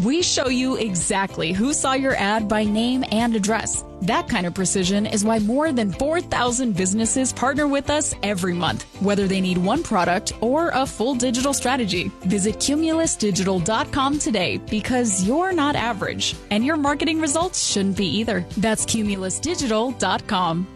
We show you exactly who saw your ad by name and address. That kind of precision is why more than 4,000 businesses partner with us every month, whether they need one product or a full digital strategy. Visit cumulusdigital.com today because you're not average, and your marketing results shouldn't be either. That's cumulusdigital.com.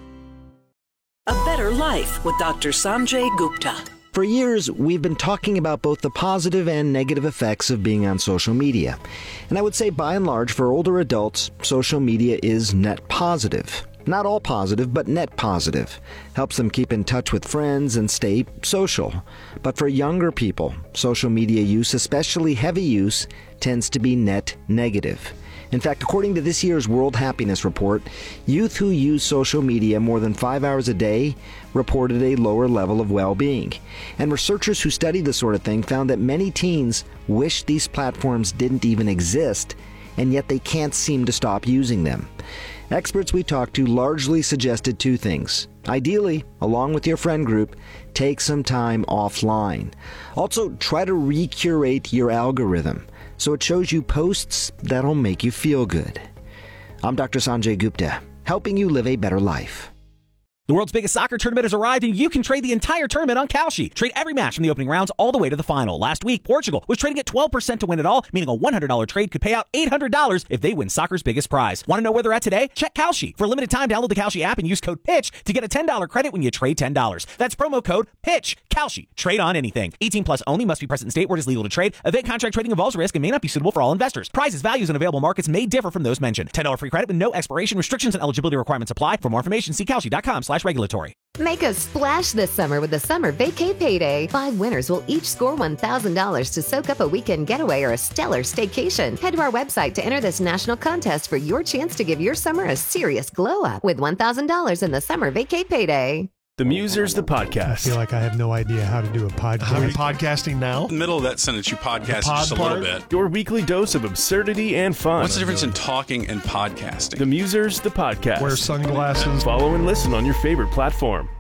A Better Life with Dr. Sanjay Gupta. For years, we've been talking about both the positive and negative effects of being on social media. And I would say, by and large, for older adults, social media is net positive. Not all positive, but net positive. Helps them keep in touch with friends and stay social. But for younger people, social media use, especially heavy use, tends to be net negative. In fact, according to this year's World Happiness Report, youth who use social media more than 5 hours a day reported a lower level of well-being. And researchers who studied this sort of thing found that many teens wish these platforms didn't even exist, and yet they can't seem to stop using them. Experts we talked to largely suggested two things. Ideally, along with your friend group, take some time offline. Also, try to recurate your algorithm so it shows you posts that'll make you feel good. I'm Dr. Sanjay Gupta, helping you live a better life. The world's biggest soccer tournament has arrived, and you can trade the entire tournament on Kalshi. Trade every match from the opening rounds all the way to the final. Last week, Portugal was trading at 12% to win it all, meaning a $100 trade could pay out $800 if they win soccer's biggest prize. Want to know where they're at today? Check Kalshi. For a limited time, download the Kalshi app and use code PITCH to get a $10 credit when you trade $10. That's promo code PITCH. Kalshi. Trade on anything. 18 plus only. Must be present in state where it is legal to trade. Event contract trading involves risk and may not be suitable for all investors. Prizes, values, and available markets may differ from those mentioned. $10 free credit with no expiration. Restrictions and eligibility requirements apply. For more information, see kalshi.com/regulatory. Make a splash this summer with the Summer Vacay Payday. 5 winners will each score $1,000 to soak up a weekend getaway or a stellar staycation. Head to our website to enter this national contest for your chance to give your summer a serious glow up with $1,000 in the Summer Vacay Payday. The Musers, the podcast. I feel like I have no idea how to do a podcast. Are we podcasting now? In the middle of that sentence, you podcast just a little bit. Your weekly dose of absurdity and fun. What's the difference in talking and podcasting? The Musers, the podcast. Wear sunglasses. Follow and listen on your favorite platform.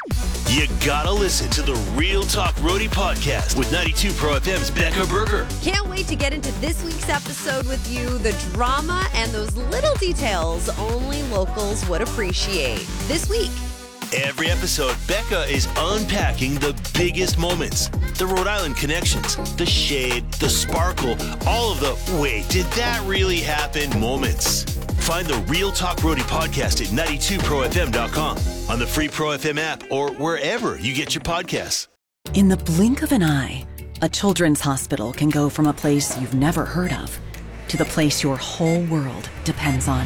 You gotta listen to the Real Talk Roadie podcast with 92 Pro FM's Becca Berger. Can't wait to get into this week's episode with you. The drama and those little details only locals would appreciate. This week. Every episode, Becca is unpacking the biggest moments, the Rhode Island connections, the shade, the sparkle, all of the wait, did that really happen moments. Find the Real Talk Roadie podcast at 92profm.com, on the free Pro FM app, or wherever you get your podcasts. In the blink of an eye, a children's hospital can go from a place you've never heard of to the place your whole world depends on.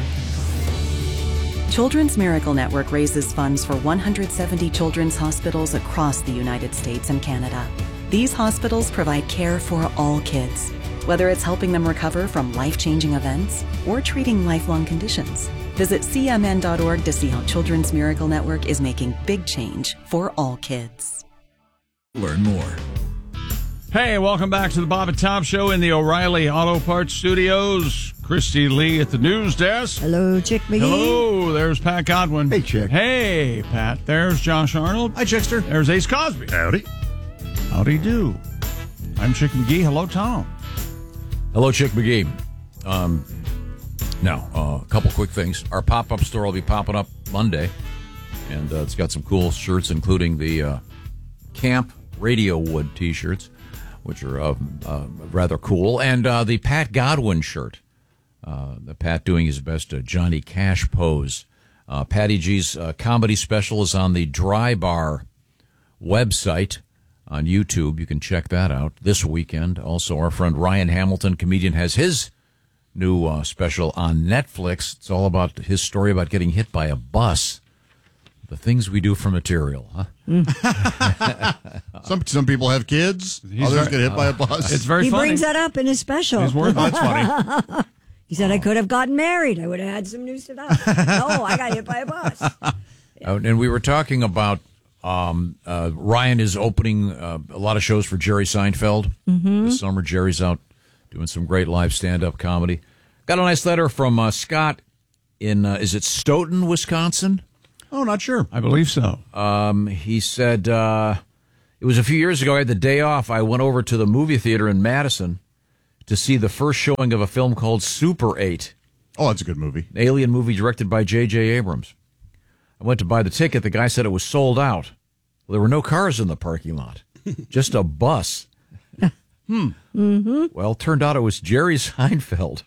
Children's Miracle Network raises funds for 170 children's hospitals across the United States and Canada. These hospitals provide care for all kids, whether it's helping them recover from life-changing events or treating lifelong conditions. Visit cmn.org to see how Children's Miracle Network is making big change for all kids. Learn more. Hey, welcome back to the Bob and Tom Show in the O'Reilly Auto Parts Studios. Christy Lee at the news desk. Hello, Chick McGee. Hello, there's Pat Godwin. Hey, Chick. Hey, Pat. There's Josh Arnold. Hi, Chickster. There's Ace Cosby. Howdy. Howdy do. I'm Chick McGee. Hello, Tom. Hello, Chick McGee. Now, a couple quick things. Our pop-up store will be popping up Monday, and it's got some cool shirts, including the Camp Radio Wood T-shirts, which are rather cool, and the Pat Godwin shirt. The Pat doing his best Johnny Cash pose. Patty G's comedy special is on the Dry Bar website on YouTube. You can check that out this weekend. Also, our friend Ryan Hamilton, comedian, has his new special on Netflix. It's all about his story about getting hit by a bus. The things we do for material, huh? Some people have kids. Others get hit by a bus. It's very funny. He brings that up in his special. His word, that's funny. He said, I could have gotten married. I would have had some news to that. No, I got hit by a bus. Yeah. And we were talking about Ryan is opening a lot of shows for Jerry Seinfeld this summer. Jerry's out doing some great live stand-up comedy. Got a nice letter from Scott in, is it Stoughton, Wisconsin? Oh, not sure. I believe so. He said, it was a few years ago. I had the day off. I went over to the movie theater in Madison to see the first showing of a film called Super 8. Oh, that's a good movie. An alien movie directed by J.J. Abrams. I went to buy the ticket. The guy said it was sold out. Well, there were no cars in the parking lot, just a bus. Well, turned out it was Jerry Seinfeld.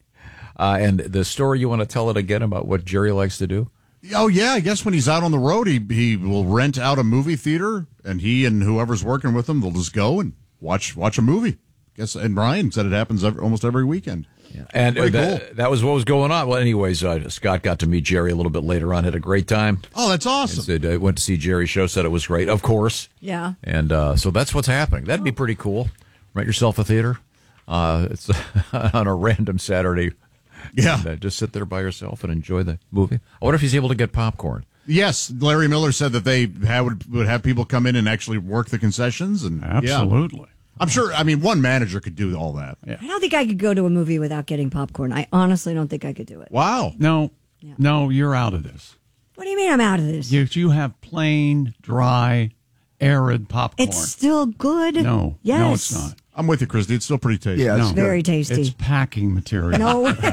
And the story, you want to tell it again about what Jerry likes to do? Oh, yeah. I guess when he's out on the road, he will rent out a movie theater, and he and whoever's working with him, they'll just go and watch a movie. And Brian said it happens almost every weekend. Yeah. And cool. that was what was going on. Well, anyways, Scott got to meet Jerry a little bit later on, had a great time. Oh, that's awesome. And went to see Jerry's show, said it was great, of course. Yeah. And so that's what's happening. That'd be pretty cool. Rent yourself a theater. It's on a random Saturday. Yeah. And, just sit there by yourself and enjoy the movie. I wonder if he's able to get popcorn. Yes, Larry Miller said that they would have people come in and actually work the concessions. And Absolutely. Yeah. I'm sure, one manager could do all that. Yeah. I don't think I could go to a movie without getting popcorn. I honestly don't think I could do it. Wow. No, you're out of this. What do you mean I'm out of this? You have plain, dry, arid popcorn. It's still good. No, Yes. no, it's not. I'm with you, Christy. It's still pretty tasty. Yeah, It's very tasty. It's packing material. No. at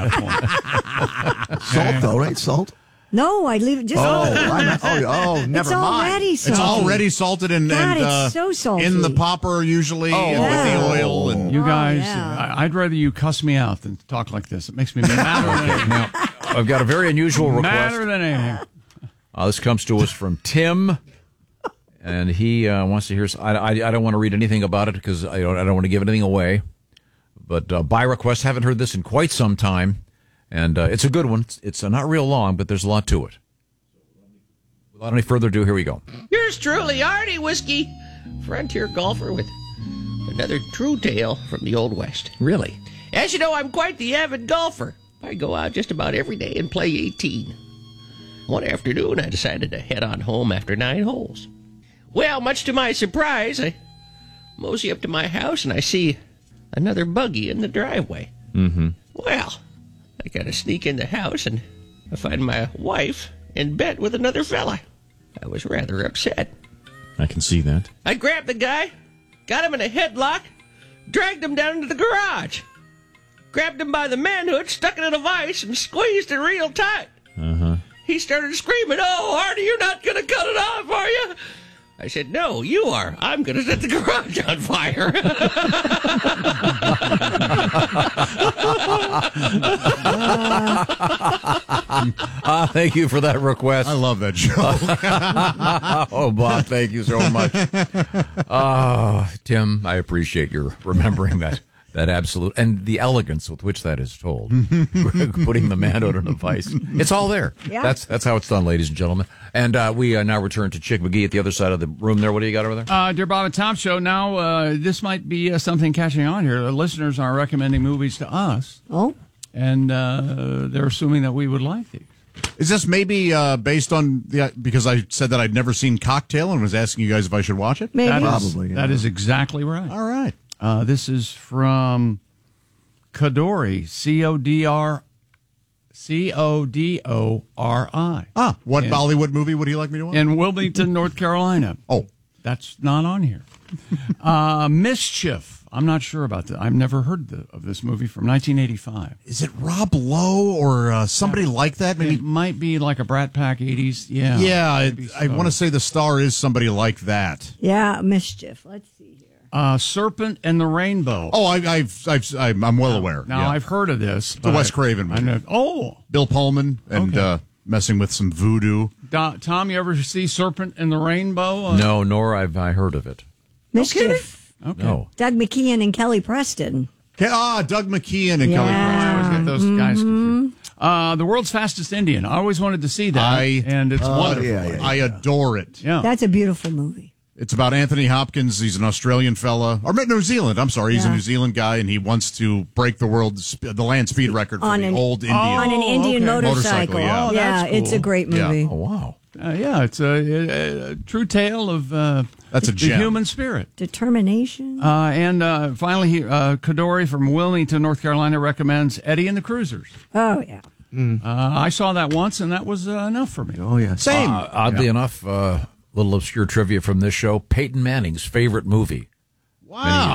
that point. Salt, though, right? Salt? No, I leave it just. Never it's mind. already salted. It's already salted and it's so salty. in the popper usually with the oil. And You guys, I'd rather you cuss me out than talk like this. It makes me madder than anything. Now, I've got a very unusual request. Madder than anything. This comes to us from Tim, and he wants to hear. I don't want to read anything about it because I don't want to give anything away. But by request, haven't heard this in quite some time, and it's a good one. It's not real long, but there's a lot to it. Without any further ado, here we go. Yours truly, Artie Whiskey, frontier golfer with another true tale from the Old West. Really? As you know, I'm quite the avid golfer. I go out just about every day and play 18. One afternoon, I decided to head on home after 9 holes. Well, much to my surprise, I mosey up to my house and I see another buggy in the driveway. Mm-hmm. Well, I gotta sneak in the house and I find my wife in bed with another fella. I was rather upset. I can see that. I grabbed the guy, got him in a headlock, dragged him down into the garage, grabbed him by the manhood, stuck it in a vise, and squeezed it real tight. Uh-huh. He started screaming, "Oh, Artie, you're not going to cut it off, are you?" I said, "No, you are. I'm going to set the garage on fire." Thank you for that request. I love that joke. Oh, Bob, thank you so much. Tim, I appreciate your remembering that absolute and the elegance with which that is told. Putting the manhood in a vice. It's all there. Yeah. That's how it's done, ladies and gentlemen. And we now return to Chick McGee at the other side of the room there. What do you got over there? Dear Bob and Tom Show, now this might be something catching on here. The listeners are recommending movies to us. Oh. And they're assuming that we would like these. Is this maybe based on because I said that I'd never seen Cocktail and was asking you guys if I should watch it? Maybe. That is exactly right. All right. This is from Codori, Codori. What Bollywood movie would you like me to watch? In Wilmington, North Carolina. Oh. That's not on here. Mischief. I'm not sure about that. I've never heard of this movie from 1985. Is it Rob Lowe or somebody like that? Maybe it might be like a Brat Pack 80s. Yeah. Yeah, I want to say the star is somebody like that. Yeah, Mischief. Let's see here. Serpent and the Rainbow. Oh, I'm well aware. Now yeah. I've heard of this. The Wes Craven movie. Bill Pullman and messing with some voodoo. Tom, you ever see Serpent and the Rainbow? No, nor have I heard of it. Mischief. Okay. No. Doug McKeon and Kelly Preston. Doug McKeon and Kelly Preston. I always get those guys confused. The World's Fastest Indian. I always wanted to see that, and it's wonderful. Yeah. I adore it. Yeah. That's a beautiful movie. It's about Anthony Hopkins. He's an Australian fella, or New Zealand. I'm sorry, he's a New Zealand guy, and he wants to break the land speed record for the old Indian. On an Indian motorcycle. Yeah, yeah, that's cool. It's a great movie. Yeah. Oh, wow. It's a true tale of that's a the gem. human spirit. Determination. And finally, Codori from Wilmington, North Carolina, recommends Eddie and the Cruisers. Oh, yeah. I saw that once, and that was enough for me. Oh, yeah. Same. Oddly enough, little obscure trivia from this show, Peyton Manning's favorite movie. Wow.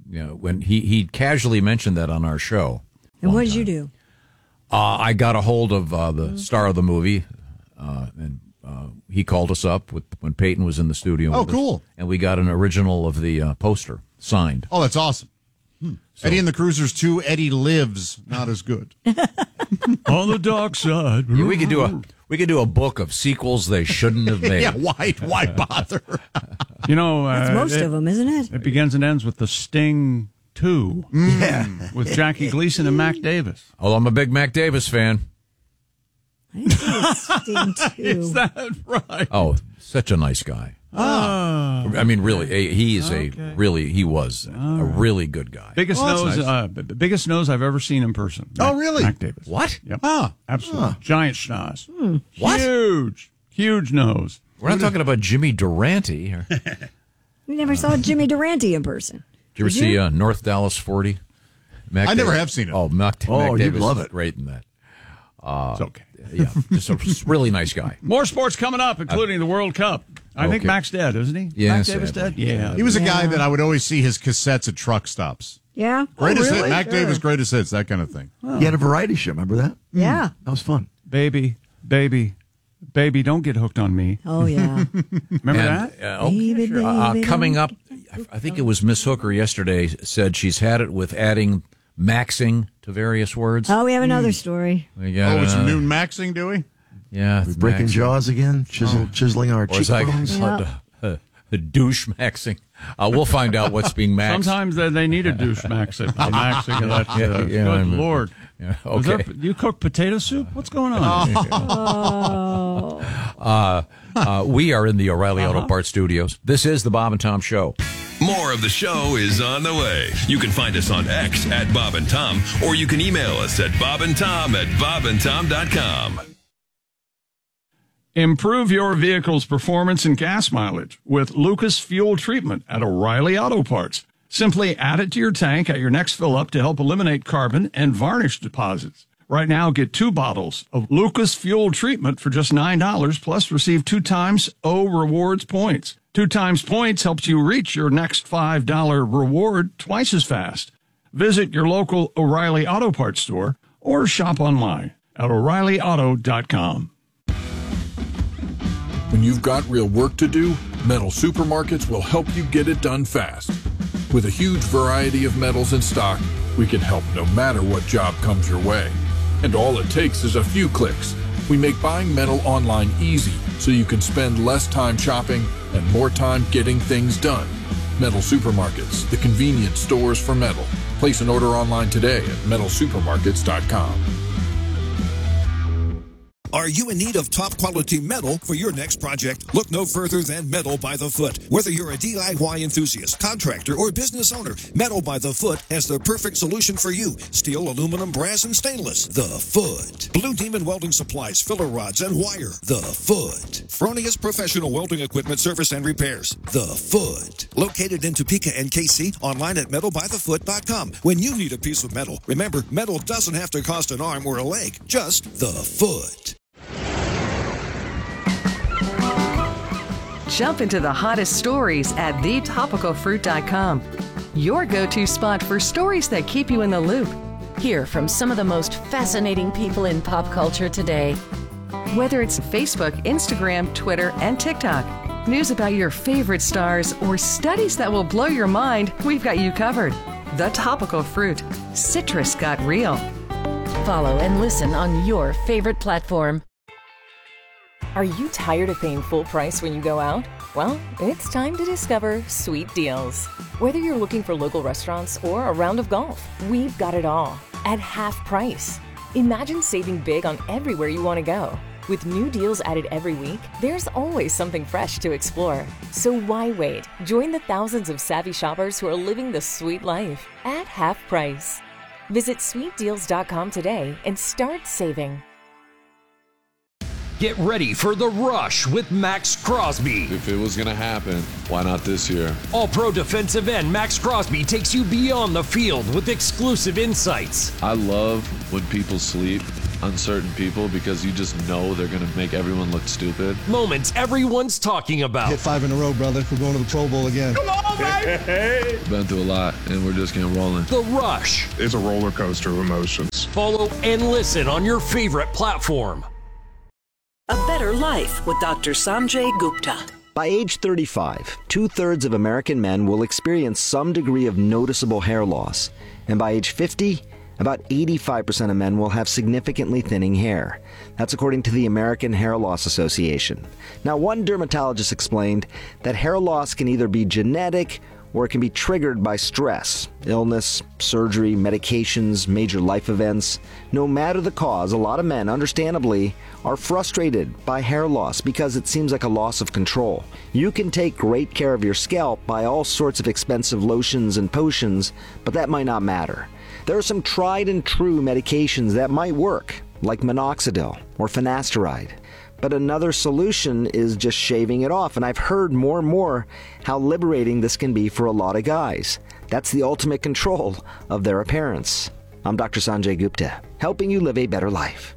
when he casually mentioned that on our show. And what did you do? I got a hold of the star of the movie, and he called us up when Peyton was in the studio. Oh, with us, cool. and we got an original of the poster signed. Oh, that's awesome. So, Eddie and the Cruisers 2, Eddie Lives, not as good. On the dark side. Yeah, we could do a book of sequels they shouldn't have made. Yeah, why bother? That's most of them, isn't it? It begins and ends with The Sting 2. Yeah. With Jackie Gleason and Mac Davis. Oh, I'm a big Mac Davis fan. I didn't see Sting 2. Is that right? Oh, such a nice guy. I mean, really, he was a really good guy. Biggest nose, nice. Biggest nose I've ever seen in person. Oh, really? Mac Davis. What? Yep. Ah. Absolutely. Giant schnoz. What? Huge nose. We're not talking about Jimmy Durante. We never saw Jimmy Durante in person. Did you ever see North Dallas 40? I never have seen it. Oh, Mac you'd Davis love is it. great in that. It's okay. Yeah, just a really nice guy. More sports coming up, including the World Cup. I think Mac's dead, isn't he? Yes, Mac Davis dead? Yeah. He was a guy that I would always see his cassettes at truck stops. Yeah? Greatest really? hit, Mac Davis, greatest hits, that kind of thing. He had a variety show. Remember that? Yeah. That was fun. Baby, don't get hooked on me. Oh, yeah. Remember that? Baby, coming up, I think it was Miss Hooker yesterday said she's had it with adding maxing to various words. Oh, we have another story. We got, it's new maxing, do we? Yeah. We're breaking maxing. jaws again, chiseling our Or is that cheekbones. the douche maxing? We'll find out what's being maxed. Sometimes they need a douche maxing. Maxing of that. Good Lord. Yeah, okay. You cook potato soup? What's going on? We are in the O'Reilly Auto Parts studios. This is the Bob and Tom Show. More of the show is on the way. You can find us on X at Bob and Tom, or you can email us at bobandtom@bobandtom.com. Improve your vehicle's performance and gas mileage with Lucas Fuel Treatment at O'Reilly Auto Parts. Simply add it to your tank at your next fill-up to help eliminate carbon and varnish deposits. Right now, get 2 bottles of Lucas Fuel Treatment for just $9, plus receive 2 times O Rewards points. 2 times points helps you reach your next $5 reward twice as fast. Visit your local O'Reilly Auto Parts store or shop online at O'ReillyAuto.com. When you've got real work to do, Metal Supermarkets will help you get it done fast. With a huge variety of metals in stock, we can help no matter what job comes your way. And all it takes is a few clicks. We make buying metal online easy so you can spend less time shopping and more time getting things done. Metal Supermarkets, the convenience stores for metal. Place an order online today at metalsupermarkets.com. Are you in need of top quality metal for your next project? Look no further than Metal by the Foot. Whether you're a DIY enthusiast, contractor, or business owner, Metal by the Foot has the perfect solution for you. Steel, aluminum, brass, and stainless. The Foot. Blue Demon Welding Supplies, filler rods, and wire. The Foot. Fronius Professional Welding Equipment Service and Repairs. The Foot. Located in Topeka and KC, online at metalbythefoot.com. When you need a piece of metal, remember, metal doesn't have to cost an arm or a leg. Just the Foot. Jump into the hottest stories at thetopicalfruit.com. Your go-to spot for stories that keep you in the loop. Hear from some of the most fascinating people in pop culture today. Whether it's Facebook, Instagram, Twitter, and TikTok, news about your favorite stars, or studies that will blow your mind, we've got you covered. The Topical Fruit. Citrus got real. Follow and listen on your favorite platform. Are you tired of paying full price when you go out? Well, it's time to discover Sweet Deals. Whether you're looking for local restaurants or a round of golf, we've got it all at half price. Imagine saving big on everywhere you want to go. With new deals added every week, there's always something fresh to explore. So why wait? Join the thousands of savvy shoppers who are living the sweet life at half price. Visit sweetdeals.com today and start saving. Get ready for the rush with Max Crosby. If it was going to happen, why not this year? All-Pro defensive end Max Crosby takes you beyond the field with exclusive insights. I love when people sleep uncertain people because you just know they're going to make everyone look stupid. Moments everyone's talking about. Hit 5 in a row, brother. We're going to the Pro Bowl again. Come on, baby! Been through a lot, and we're just getting rolling. The Rush. It's a roller coaster of emotions. Follow and listen on your favorite platform. A Better Life with Dr. Sanjay Gupta. By age 35, 2/3 of American men will experience some degree of noticeable hair loss. And by age 50, about 85% of men will have significantly thinning hair. That's according to the American Hair Loss Association. Now, one dermatologist explained that hair loss can either be genetic or it can be triggered by stress, illness, surgery, medications, major life events. No matter the cause, a lot of men, understandably, are frustrated by hair loss because it seems like a loss of control. You can take great care of your scalp by all sorts of expensive lotions and potions, but that might not matter. There are some tried and true medications that might work, like minoxidil or finasteride. But another solution is just shaving it off, and I've heard more and more how liberating this can be for a lot of guys. That's the ultimate control of their appearance. I'm Dr. Sanjay Gupta, helping you live a better life.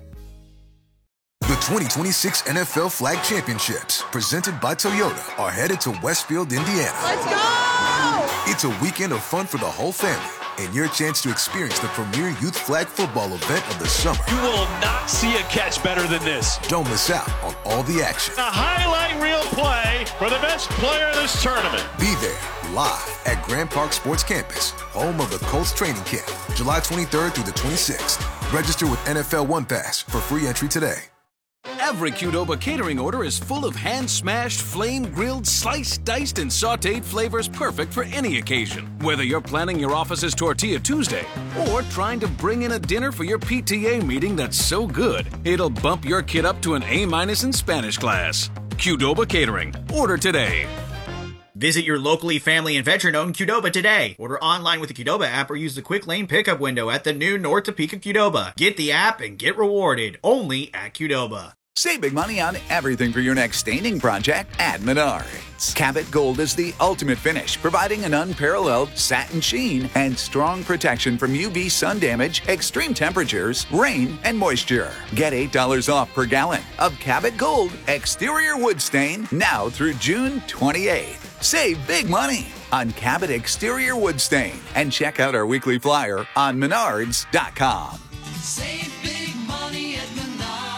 The 2026 NFL Flag Championships, presented by Toyota, are headed to Westfield, Indiana. Let's go! It's a weekend of fun for the whole family, and your chance to experience the premier youth flag football event of the summer. You will not see a catch better than this. Don't miss out on all the action. A highlight reel play for the best player of this tournament. Be there, live at Grand Park Sports Campus, home of the Colts training camp, July 23rd through the 26th. Register with NFL One Pass for free entry today. Every Qdoba catering order is full of hand-smashed, flame-grilled, sliced, diced, and sautéed flavors perfect for any occasion. Whether you're planning your office's Tortilla Tuesday or trying to bring in a dinner for your PTA meeting that's so good, it'll bump your kid up to an A- in Spanish class. Qdoba Catering. Order today. Visit your locally family and veteran-owned Qdoba today. Order online with the Qdoba app or use the quick lane pickup window at the new North Topeka Qdoba. Get the app and get rewarded only at Qdoba. Save big money on everything for your next staining project at Menards. Cabot Gold is the ultimate finish, providing an unparalleled satin sheen and strong protection from UV sun damage, extreme temperatures, rain, and moisture. Get $8 off per gallon of Cabot Gold exterior wood stain now through June 28th. Save big money on Cabot exterior wood stain and check out our weekly flyer on Menards.com. Save big money at Menards.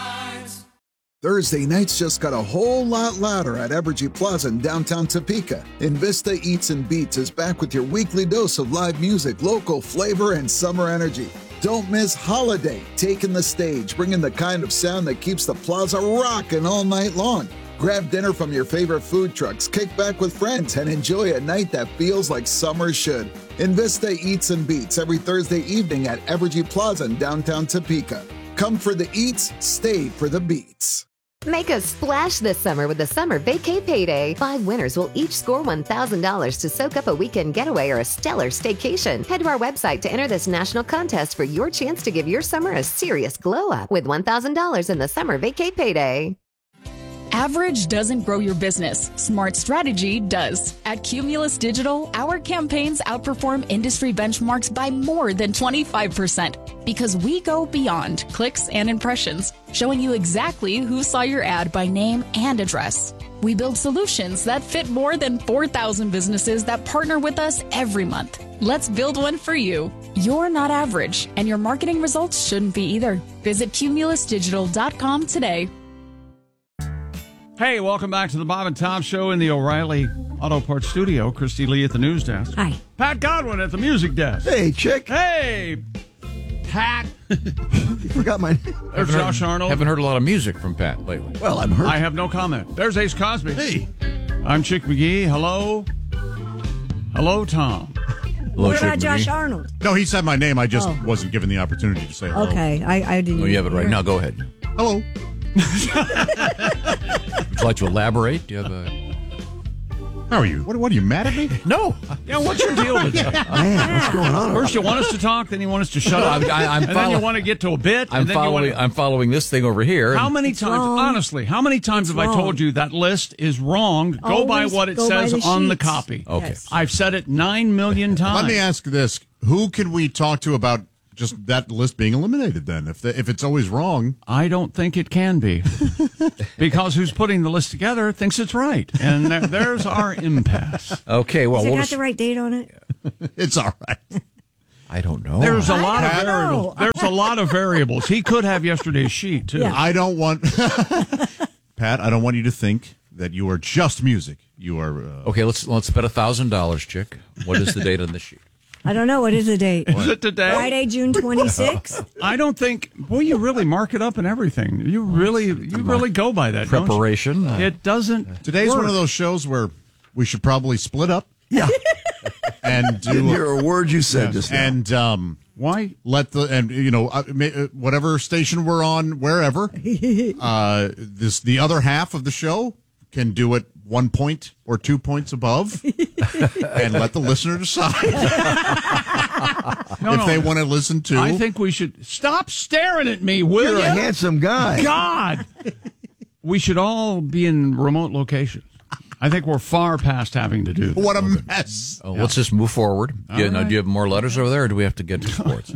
Thursday nights just got a whole lot louder at Evergy Plaza in downtown Topeka. Invista Eats and Beats is back with your weekly dose of live music, local flavor, and summer energy. Don't miss Holiday, taking the stage, bringing the kind of sound that keeps the plaza rocking all night long. Grab dinner from your favorite food trucks, kick back with friends, and enjoy a night that feels like summer should. Invista Eats and Beats every Thursday evening at Evergy Plaza in downtown Topeka. Come for the eats, stay for the beats. Make a splash this summer with the Summer Vacay Payday. 5 winners will each score $1,000 to soak up a weekend getaway or a stellar staycation. Head to our website to enter this national contest for your chance to give your summer a serious glow-up with $1,000 in the Summer Vacay Payday. Average doesn't grow your business. Smart strategy does. At Cumulus Digital, our campaigns outperform industry benchmarks by more than 25% because we go beyond clicks and impressions, showing you exactly who saw your ad by name and address. We build solutions that fit more than 4,000 businesses that partner with us every month. Let's build one for you. You're not average, and your marketing results shouldn't be either. Visit cumulusdigital.com today. Hey, welcome back to the Bob and Tom Show in the O'Reilly Auto Parts Studio. Christy Lee at the news desk. Hi. Pat Godwin at the music desk. Hey, chick. Hey, Pat. You forgot my name. There's Josh Arnold. Haven't heard a lot of music from Pat lately. Well, I'm hurt. I have no comment. There's Ace Cosby. Hey. I'm Chick McGee. Hello. Hello, Tom. Hello, What about Chick Josh McGee. Arnold? No, he said my name. I just wasn't given the opportunity to say hello. Okay, I didn't. Oh, you have it right now. Go ahead. Hello. Would you like to elaborate? Do you have a... How are you? What are you, mad at me? No. Yeah, what's your deal with that? Man, what's going on? First you want us to talk, then you want us to shut up, I'm and then you want to get to a bit. I'm and then following. You want to... I'm following this thing over here. How and- many times, honestly, how many times have I told you that list is wrong? Go by Always what it go by says the on the sheets. copy. Okay. Yes. I've said it 9 million times. Let me ask this. Who can we talk to about just that list being eliminated then. If it's always wrong. I don't think it can be. Because who's putting the list together thinks it's right. And there's our impasse. Okay, well, Has it got the right date on it? It's all right. I don't know. There's a lot of variables. There's a lot of variables. He could have yesterday's sheet, too. Yeah. I don't want... Pat, I don't want you to think that you are just music. You are... Okay, let's bet $1,000, Chick. What is the date on the sheet? I don't know. What is the date? Is it today? Friday, June 26th? I don't think... Boy, you really mark it up and everything. You really go by that, Preparation. Don't you? It doesn't... Today's work. one of those shows where we should probably split up. Yeah. And do Didn't hear a word you said just now. And why let whatever station we're on, wherever the other half of the show can do it 1 point or 2 points above, and let the listener decide if they want to listen to. I think we should stop staring at me, will You're you? a handsome guy. God, we should all be in remote locations. I think we're far past having to do that. What a mess. Oh, let's just move forward. Do right. you have more letters over there, or do we have to get to sports?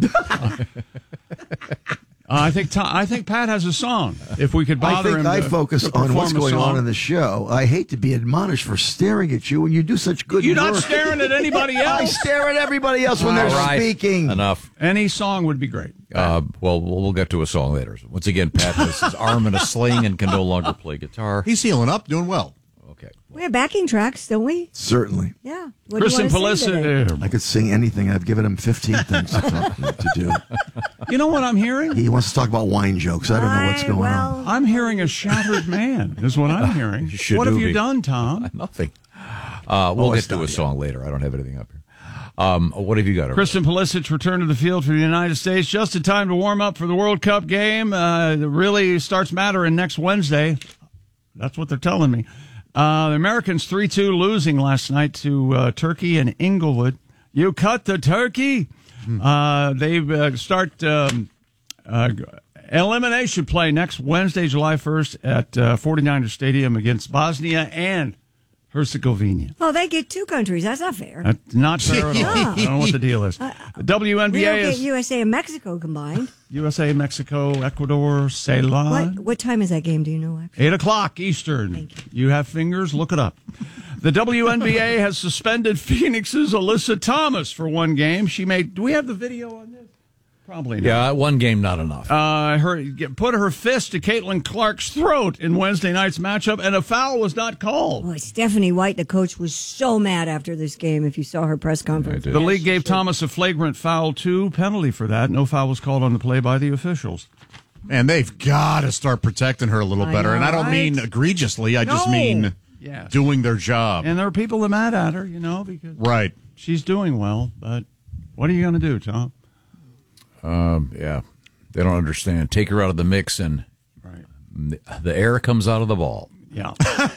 I think Pat has a song. If we could bother him, I focus to on what's perform a going on song. in the show. I hate to be admonished for staring at you when you do such good You're work. not staring at anybody else. I stare at everybody else when they're All right. speaking. Enough. Any song would be great. Well, we'll get to a song later. Once again, Pat has his arm in a sling and can no longer play guitar. He's healing up, doing well. Okay. We have backing tracks, don't we? Certainly. Yeah. What Kristen do you want to sing today? Pelissa. I could sing anything. I've given him 15 things to do. You know what I'm hearing? He wants to talk about wine jokes. I don't know what's going on. I'm hearing a shattered man, is what I'm hearing. What have you done, Tom? Nothing. We'll get to a song later. I don't have anything up here. What have you got? Kristen Pulisic returned to the field for the United States just in time to warm up for the World Cup game. It really starts mattering next Wednesday. That's what they're telling me. The Americans 3-2 losing last night to Turkey and Inglewood. You cut the turkey. They start elimination play next Wednesday, July 1st at 49er Stadium against Bosnia and Herzegovina. Well, they get two countries. That's not fair. That's not fair at all. I don't know what the deal is. The WNBA We don't get is USA and Mexico combined. USA, Mexico, Ecuador, Ceylon. What time is that game? Do you know? Actually? 8 o'clock Eastern. You have fingers? Look it up. The WNBA has suspended Phoenix's Alyssa Thomas for one game. She made. Do we have the video on this? Probably not. Yeah, one game, not enough. Put her fist to Caitlin Clark's throat in Wednesday night's matchup, and a foul was not called. Boy, Stephanie White, the coach, was so mad after this game. If you saw her press conference, The league gave Thomas a flagrant foul 2 penalty for that. No foul was called on the play by the officials. And they've got to start protecting her a little better. And I don't mean egregiously. I just mean doing their job. And there are people that are mad at her, because she's doing well. But what are you going to do, Tom? Yeah, they don't understand. Take her out of the mix, and the air comes out of the ball. Yeah.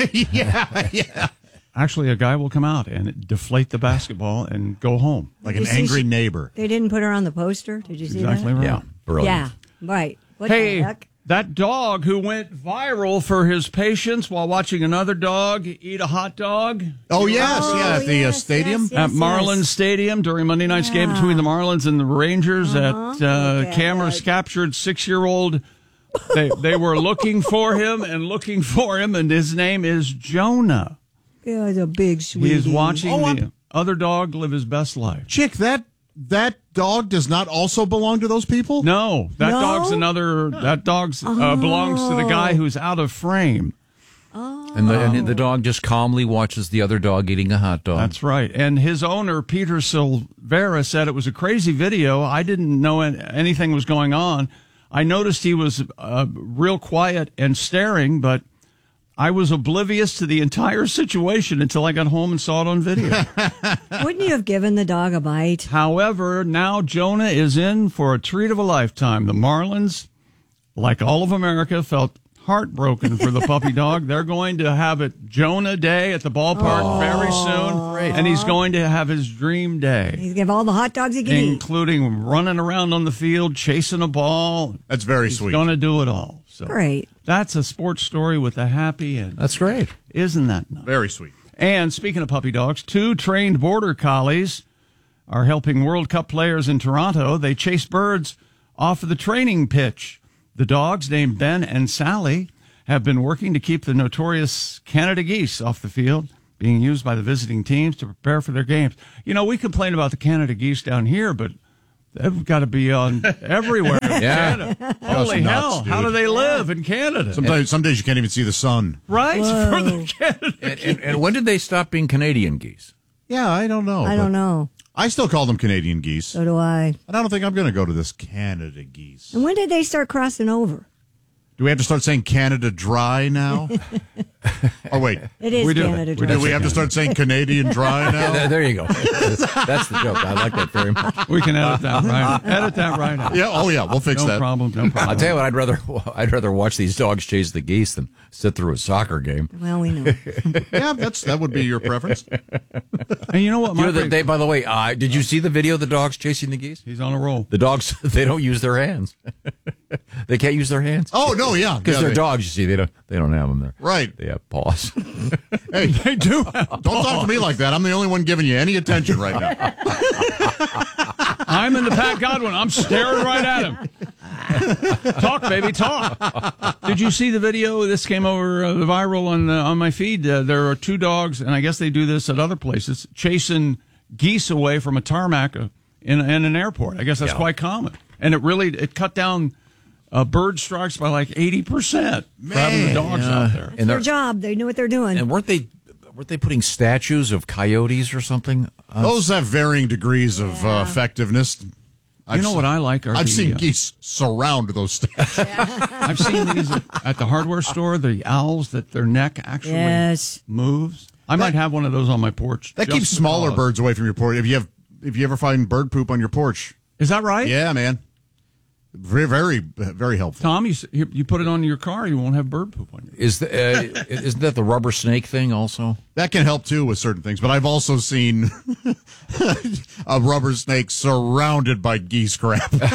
yeah. Actually, a guy will come out and deflate the basketball and go home. Like an angry neighbor. They didn't put her on the poster. Did you see Exactly that? right. Yeah, brilliant. Yeah, right. What the Hey, heck? that dog who went viral for his patience while watching another dog eat a hot dog. Oh, yes. At the stadium. At Marlins Stadium during Monday night's game between the Marlins and the Rangers. Cameras captured 6-year-old. They were looking for him, and his name is Jonah. Yeah, he's a big sweetie. He is watching the other dog live his best life. Chick, that dog does not also belong to those people? No, that dog's another. That dog's belongs to the guy who's out of frame. And the dog just calmly watches the other dog eating a hot dog. That's right. And his owner, Peter Silvera, said it was a crazy video. I didn't know anything was going on. I noticed he was real quiet and staring, but I was oblivious to the entire situation until I got home and saw it on video. Wouldn't you have given the dog a bite? However, now Jonah is in for a treat of a lifetime. The Marlins, like all of America, felt heartbroken for the puppy dog. They're going to have it Jonah Day at the ballpark very soon. Great. And he's going to have his dream day. He's give all the hot dogs he can eat. Including running around on the field, chasing a ball. That's very sweet. He's going to do it all. So great. That's a sports story with a happy end. That's great. Isn't that nice? Very sweet. And speaking of puppy dogs, 2 trained border collies are helping World Cup players in Toronto. They chase birds off of the training pitch. The dogs, named Ben and Sally, have been working to keep the notorious Canada geese off the field, being used by the visiting teams to prepare for their games. You know, we complain about the Canada geese down here, but they've got to be on everywhere in Canada. Holy hell, how do they live in Canada? Some days you can't even see the sun. Right? For the Canada. And when did they stop being Canadian geese? Yeah, I don't know. I don't know. I still call them Canadian geese. So do I. And I don't think I'm going to go to this Canada geese. And when did they start crossing over? Do we have to start saying Canada Dry now? Or wait. It is Canada Dry. Do we have to start saying Canadian Dry now? Yeah, there you go. That's the joke. I like that very much. We can edit that right now. Yeah, oh yeah, we'll fix that. No problem. I'll tell you what, I'd rather watch these dogs chase the geese than sit through a soccer game. Well, we know. Yeah, that would be your preference. And you know what? By the way, did you see the video of the dogs chasing the geese? He's on a roll. The dogs, they don't use their hands. They can't use their hands. Oh no, yeah, because they're dogs. You see, they don't have them there. Right. They have paws. Hey, they do. Don't talk to me like that. I'm the only one giving you any attention right now. I'm in the Pat Godwin. I'm staring right at him. Talk, baby, talk. Did you see the video? This came over viral on my feed. There are two dogs, and I guess they do this at other places, chasing geese away from a tarmac in an airport. I guess that's quite common. And it cut down bird strikes by like 80% for having the dogs out there. It's their job. They knew what they're doing. And weren't they putting statues of coyotes or something? Those have varying degrees of effectiveness. You know what I like? I've seen geese surround those statues. I've seen these at the hardware store, the owls that their neck actually moves. I might have one of those on my porch. That keeps smaller birds away from your porch. If you ever find bird poop on your porch. Is that right? Yeah, man. Very, very, very helpful. Tom, you put it on your car, you won't have bird poop on you. Isn't that the rubber snake thing also? That can help too with certain things, but I've also seen a rubber snake surrounded by geese crap. You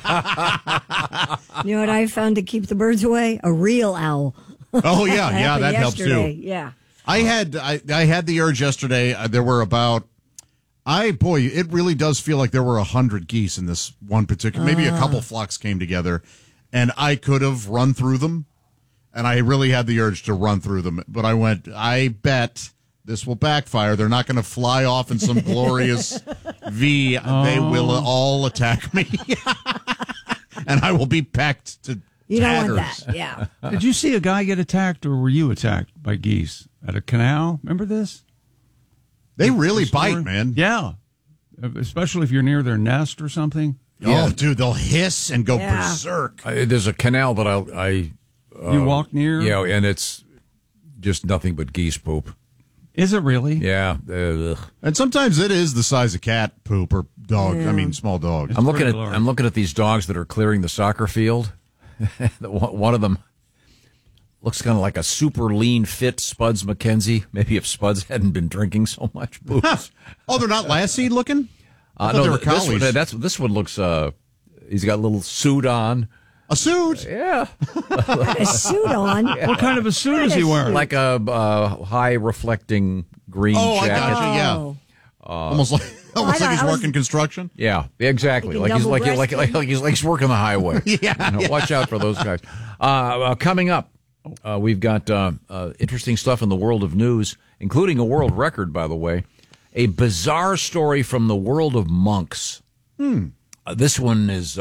know what I found to keep the birds away? A real owl. Oh yeah, that helps too. Yeah. I had the urge yesterday. There were about. It really does feel like there were 100 geese in this one particular, maybe a couple flocks came together, and I could have run through them, and I really had the urge to run through them, but I bet this will backfire. They're not going to fly off in some glorious V. They will all attack me, and I will be packed to You tatters. don't want that, yeah. Did you see a guy get attacked, or were you attacked by geese at a canal? Remember this? They really bite, man. Yeah. Especially if you're near their nest or something. Yeah. Oh, dude, they'll hiss and go berserk. There's a canal that you walk near? Yeah, and it's just nothing but geese poop. Is it really? Yeah. And sometimes it is the size of cat poop or dog. Yeah. I mean, small dogs. I'm looking at these dogs that are clearing the soccer field. One of them looks kind of like a super lean, fit Spuds McKenzie. Maybe if Spuds hadn't been drinking so much booze. Oh, they're not last seed looking? No, they were collies. This one looks. He's got a little suit on. A suit? Yeah. A suit on? Yeah. What kind of a suit is he wearing? Like a high reflecting green jacket. I got you. Yeah. Almost like he's working construction. Yeah, exactly. Like he's working the highway. Yeah, watch out for those guys. Coming up. We've got interesting stuff in the world of news, including a world record, by the way. A bizarre story from the world of monks. This one is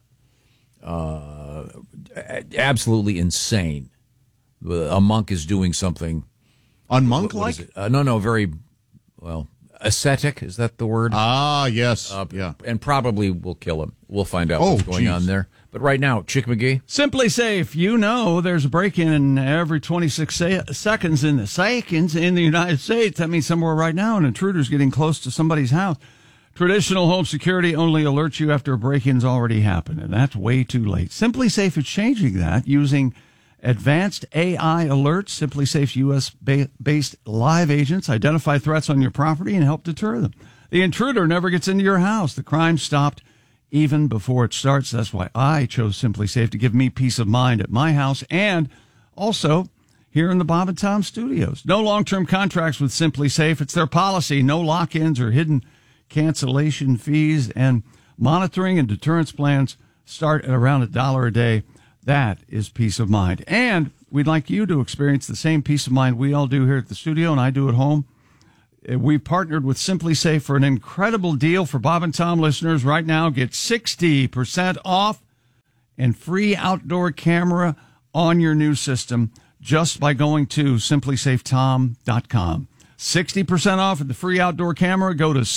absolutely insane. A monk is doing something. Unmonk-like? No, very, ascetic. Is that the word? Ah, yes. Yeah. And probably will kill him. We'll find out what's going on there. But right now, Chick McGee. Simply Safe. You know there's a break-in every 26 seconds in the United States. That means somewhere right now an intruder's getting close to somebody's house. Traditional home security only alerts you after a break-in's already happened, and that's way too late. Simply Safe is changing that using advanced AI alerts. Simply Safe's U.S.-based live agents identify threats on your property and help deter them. The intruder never gets into your house. The crime stopped even before it starts. That's why I chose Simply Safe, to give me peace of mind at my house and also here in the Bob and Tom studios. No long-term contracts with Simply Safe. It's their policy. No lock-ins or hidden cancellation fees, and monitoring and deterrence plans start at around $1 a day. That is peace of mind. And we'd like you to experience the same peace of mind we all do here at the studio and I do at home. We partnered with Simply Safe for an incredible deal for Bob and Tom listeners. Right now, get 60% off and free outdoor camera on your new system just by going to simplysafetom.com. 60% off of the free outdoor camera. Go to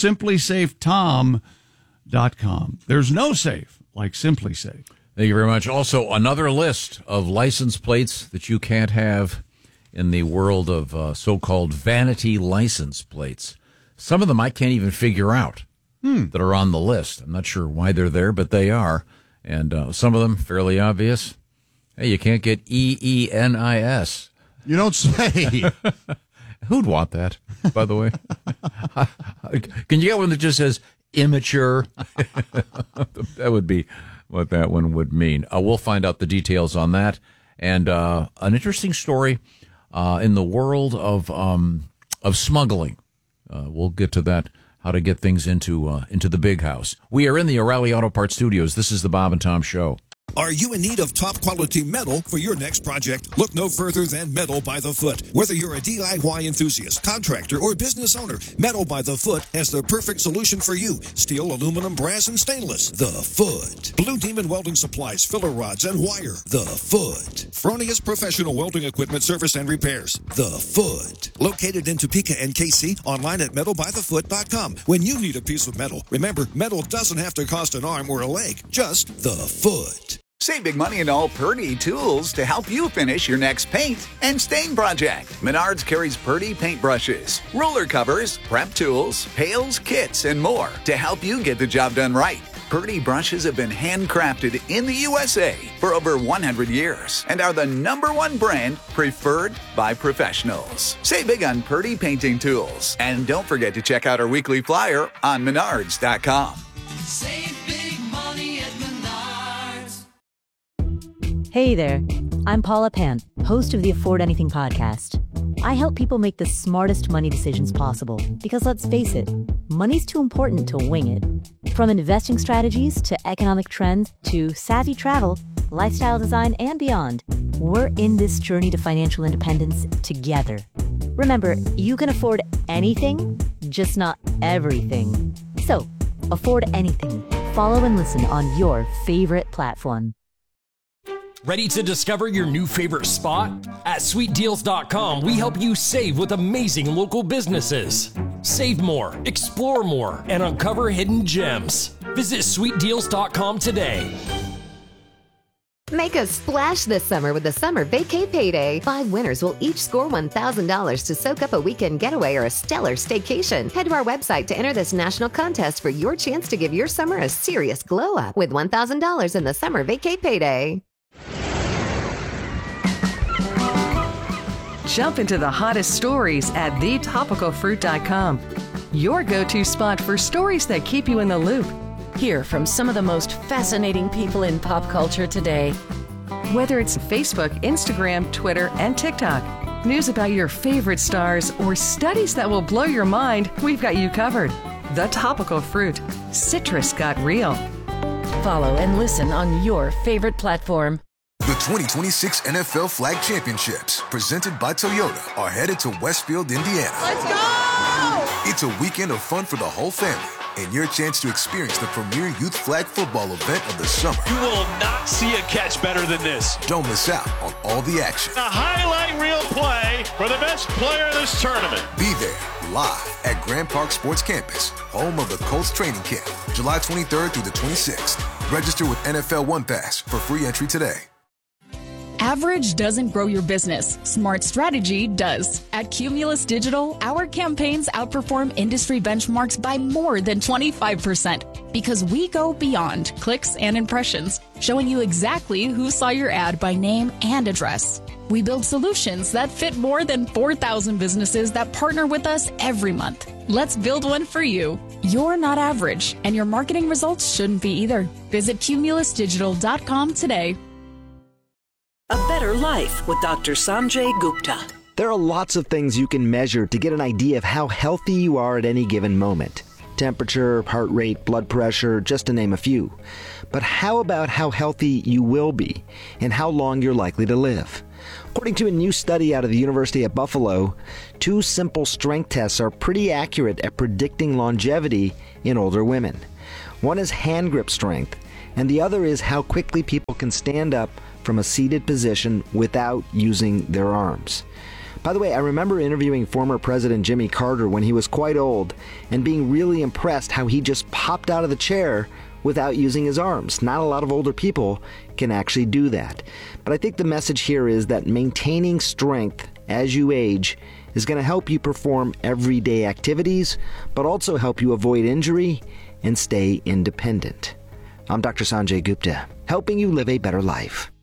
simplysafetom.com. There's no safe like Simply Safe. Thank you very much. Also, another list of license plates that you can't have in the world of so-called vanity license plates. Some of them I can't even figure out that are on the list. I'm not sure why they're there, but they are. And some of them fairly obvious. Hey, you can't get EENIS. You don't say. Who'd want that, by the way? Can you get one that just says immature? That would be what that one would mean. We'll find out the details on that. And an interesting story in the world of smuggling. We'll get to that, how to get things into the big house. We are in the O'Reilly Auto Parts Studios. This is the Bob and Tom Show. Are you in need of top-quality metal for your next project? Look no further than Metal by the Foot. Whether you're a DIY enthusiast, contractor, or business owner, Metal by the Foot has the perfect solution for you. Steel, aluminum, brass, and stainless. The Foot. Blue Demon Welding Supplies, filler rods, and wire. The Foot. Fronius Professional Welding Equipment Service and Repairs. The Foot. Located in Topeka and KC, online at metalbythefoot.com. When you need a piece of metal, remember, metal doesn't have to cost an arm or a leg. Just the Foot. Save big money in all Purdy tools to help you finish your next paint and stain project. Menards carries Purdy paintbrushes, ruler covers, prep tools, pails, kits, and more to help you get the job done right. Purdy brushes have been handcrafted in the USA for over 100 years and are the #1 brand preferred by professionals. Save big on Purdy painting tools. And don't forget to check out our weekly flyer on menards.com. Save big money at Menards. Hey there, I'm Paula Pant, host of the Afford Anything podcast. I help people make the smartest money decisions possible because let's face it, money's too important to wing it. From investing strategies to economic trends to savvy travel, lifestyle design, and beyond, we're in this journey to financial independence together. Remember, you can afford anything, just not everything. So, afford anything. Follow and listen on your favorite platform. Ready to discover your new favorite spot? At sweetdeals.com, we help you save with amazing local businesses. Save more, explore more, and uncover hidden gems. Visit sweetdeals.com today. Make a splash this summer with the Summer Vacay Payday. 5 winners will each score $1,000 to soak up a weekend getaway or a stellar staycation. Head to our website to enter this national contest for your chance to give your summer a serious glow up with $1,000 in the Summer Vacay Payday. Jump into the hottest stories at thetopicalfruit.com. Your go-to spot for stories that keep you in the loop. Hear from some of the most fascinating people in pop culture today. Whether it's Facebook, Instagram, Twitter, and TikTok, news about your favorite stars, or studies that will blow your mind, we've got you covered. The Topical Fruit. Citrus got real. Follow and listen on your favorite platform. The 2026 NFL Flag Championships, presented by Toyota, are headed to Westfield, Indiana. Let's go! It's a weekend of fun for the whole family and your chance to experience the premier youth flag football event of the summer. You will not see a catch better than this. Don't miss out on all the action. A highlight reel play for the best player in this tournament. Be there live at Grand Park Sports Campus, home of the Colts training camp, July 23rd through the 26th. Register with NFL One Pass for free entry today. Average doesn't grow your business. Smart strategy does. At Cumulus Digital, our campaigns outperform industry benchmarks by more than 25% because we go beyond clicks and impressions, showing you exactly who saw your ad by name and address. We build solutions that fit more than 4,000 businesses that partner with us every month. Let's build one for you. You're not average, and your marketing results shouldn't be either. Visit cumulusdigital.com today. A Better Life with Dr. Sanjay Gupta. There are lots of things you can measure to get an idea of how healthy you are at any given moment. temperature, heart rate, blood pressure, just to name a few. But how about how healthy you will be and how long you're likely to live? According to a new study out of the University at Buffalo, 2 simple strength tests are pretty accurate at predicting longevity in older women. One is hand grip strength, and the other is how quickly people can stand up from a seated position without using their arms. By the way, I remember interviewing former President Jimmy Carter when he was quite old and being really impressed how he just popped out of the chair without using his arms. Not a lot of older people can actually do that. But I think the message here is that maintaining strength as you age is going to help you perform everyday activities, but also help you avoid injury and stay independent. I'm Dr. Sanjay Gupta, helping you live a better life.